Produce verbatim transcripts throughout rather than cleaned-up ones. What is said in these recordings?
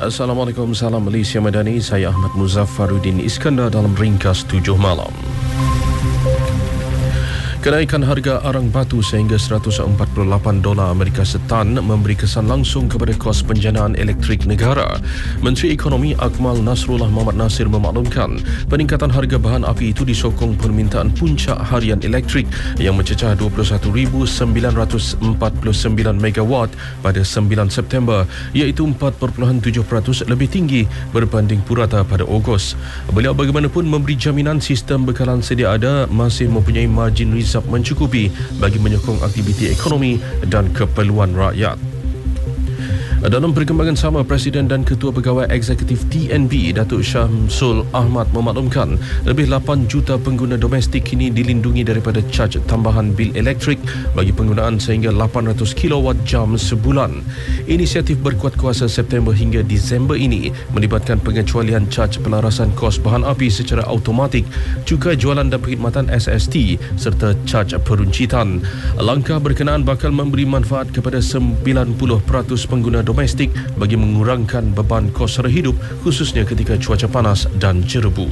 Assalamualaikum, salam Malaysia Madani. Saya Ahmad Muzaffaruddin Iskandar dalam ringkas tujuh malam. Kenaikan harga arang batu sehingga seratus empat puluh lapan dolar Amerika setan memberi kesan langsung kepada kos penjanaan elektrik negara. Menteri Ekonomi Akmal Nasrullah Mohamad Nasir memaklumkan peningkatan harga bahan api itu disokong permintaan puncak harian elektrik yang mencecah dua puluh satu ribu sembilan ratus empat puluh sembilan megawatt pada sembilan September, iaitu empat perpuluhan tujuh peratus lebih tinggi berbanding purata pada Ogos. Beliau bagaimanapun memberi jaminan sistem bekalan sedia ada masih mempunyai margin reserve mencukupi bagi menyokong aktiviti ekonomi dan keperluan rakyat. Dalam perkembangan sama, Presiden dan Ketua Pegawai Eksekutif T N B, Datuk Syamsul Ahmad memaklumkan lebih lapan juta pengguna domestik kini dilindungi daripada caj tambahan bil elektrik bagi penggunaan sehingga lapan ratus kilowatt jam sebulan. Inisiatif berkuat kuasa September hingga Disember ini melibatkan pengecualian caj pelarasan kos bahan api secara automatik, cukai jualan dan perkhidmatan S S T serta caj peruncitan. Langkah berkenaan bakal memberi manfaat kepada sembilan puluh peratus pengguna domestik domestik bagi mengurangkan beban kos sara hidup khususnya ketika cuaca panas dan jerebu.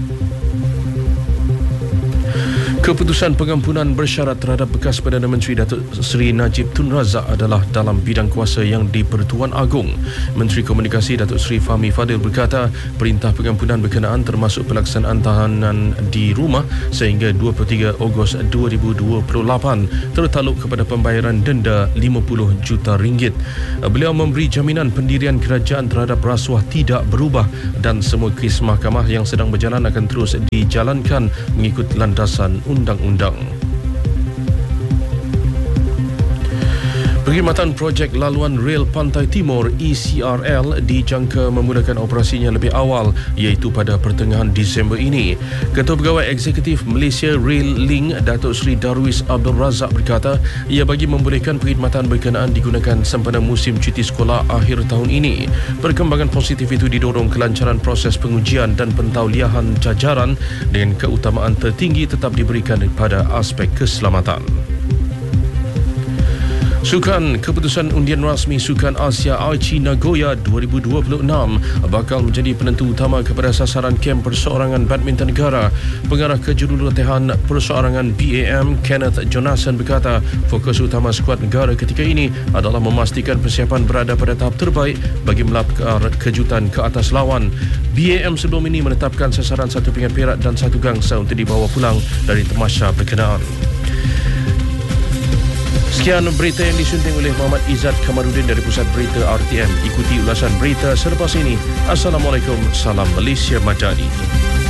Keputusan pengampunan bersyarat terhadap bekas Perdana Menteri Datuk Seri Najib Tun Razak adalah dalam bidang kuasa yang di-Pertuan Agong. Menteri Komunikasi Datuk Seri Fahmi Fadil berkata, perintah pengampunan berkenaan termasuk pelaksanaan tahanan di rumah sehingga dua puluh tiga Ogos dua ribu dua puluh lapan tertakluk kepada pembayaran denda lima puluh juta ringgit. Beliau memberi jaminan pendirian kerajaan terhadap rasuah tidak berubah dan semua kes mahkamah yang sedang berjalan akan terus dijalankan mengikut landasan undang-undang. Perkhidmatan projek laluan rel Pantai Timur E C R L dijangka memulakan operasinya lebih awal, iaitu pada pertengahan Disember ini. Ketua Pegawai Eksekutif Malaysia Rail Link Datuk Seri Darwis Abdul Razak berkata ia bagi membolehkan perkhidmatan berkenaan digunakan sempena musim cuti sekolah akhir tahun ini. Perkembangan positif itu didorong kelancaran proses pengujian dan pentauliahan jajaran dengan keutamaan tertinggi tetap diberikan pada aspek keselamatan. Sukan, keputusan undian rasmi Sukan Asia Aichi Nagoya dua ribu dua puluh enam bakal menjadi penentu utama kepada sasaran kem perseorangan badminton negara. Pengarah Kejurulatihan Perseorangan B A M Kenneth Jonathan berkata fokus utama skuad negara ketika ini adalah memastikan persiapan berada pada tahap terbaik bagi melakar kejutan ke atas lawan. B A M sebelum ini menetapkan sasaran satu pingat perak dan satu gangsa untuk dibawa pulang dari tamasya berkenaan. Sekian berita yang disunting oleh Muhammad Izzat Kamarudin dari Pusat Berita R T M. Ikuti ulasan berita selepas ini. Assalamualaikum, salam Malaysia Madani.